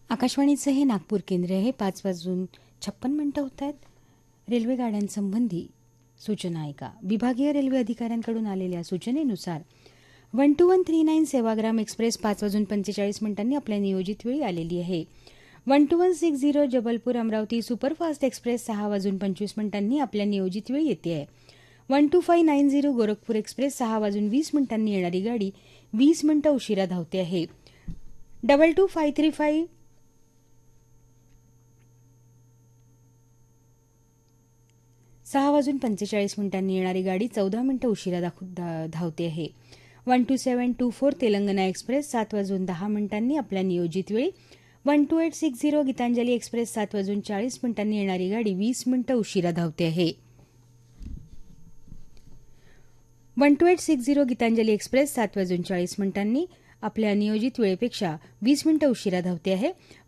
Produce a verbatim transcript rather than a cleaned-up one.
आकाशवाणीचं हे नागपूर केंद्र आहे. पाच वाजून छप्पन मिनिटं होत आहेत. रेल्वे गाड्यांसंबंधी सूचना ऐका. विभागीय रेल्वे अधिकाऱ्यांकडून आलेल्या सूचनेनुसार one two one three nine Sevagram express पाच वाजून पंचेचाळीस मिनिटांनी आपल्या नियोजित वेळी आलेली आहे. One two one six zero Jabalpur Amravati superfast express सहा वाजून पंचवीस मिनिटांनी आपल्या नियोजित वेळी येते आहे. One two five nine zero Gorakhpur express सहा वाजून वीस मिनिटांनी येणारी गाडी वीस मिनिटं उशिरा धावते आहे. Double two five three five सहा वाजून पंचेचाळीस मिनिटांनी येणारी गाडी चौदा मिनिटं उशिरा दाखव धा धावते आहे. One two seven to four Telangana express सात वाजून दहा मिनिटांनी आपल्या नियोजित वेळी. One two eight six zero Gitanjali express सात वाजून चाळीस मिनिटांनी येणारी गाडी वीस मिनिटं उशिरा धावते आहे. One two eight six zero Gitanjali express सात वाजून चाळीस मिनिटांनी आपल्या नियोजित वेळेपेक्षा वीस मिनिटं उशिरा धावते आहे.